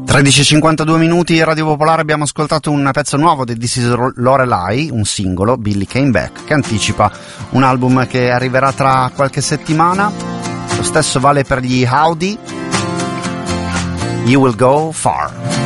13:52 minuti, Radio Popolare. Abbiamo ascoltato un pezzo nuovo di This Is Lorelai, un singolo, Billy Came Back, che anticipa un album che arriverà tra qualche settimana. Lo stesso vale per gli Howdy, You Will Go Far.